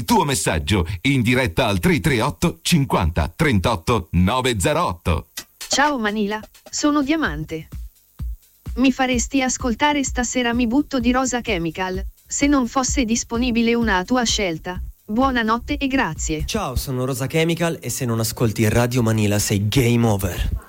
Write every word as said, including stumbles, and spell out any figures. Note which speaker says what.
Speaker 1: tuo messaggio in diretta al tre tre otto cinquanta trentotto novecentotto.
Speaker 2: Ciao Manila, sono Diamante. Mi faresti ascoltare Stasera mi butto di Rosa Chemical, se non fosse disponibile una tua scelta. Buonanotte e grazie.
Speaker 3: Ciao, sono Rosa Chemical e se non ascolti Radio Manila sei game over.